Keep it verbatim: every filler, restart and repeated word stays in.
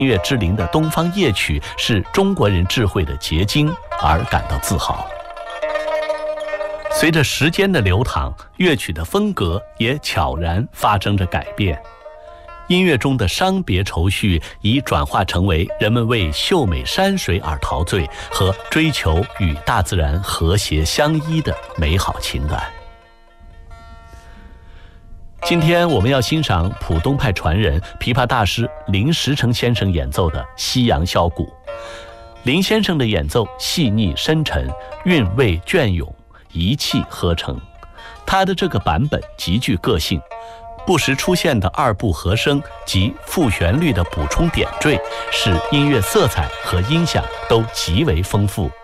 音乐之灵的东方夜曲是中国人智慧的结晶而感到自豪。随着时间的流淌，乐曲的风格也悄然发生着改变。音乐中的伤别愁绪已转化成为人们为秀美山水而陶醉和追求与大自然和谐相依的美好情感。今天我们要欣赏浦东派传人琵琶大师林石成先生演奏的西洋箫鼓。林先生的演奏细腻深沉，韵味隽永，一气呵成。他的这个版本极具个性，不时出现的二部和声及副旋律的补充点缀，使音乐色彩和音响都极为丰富。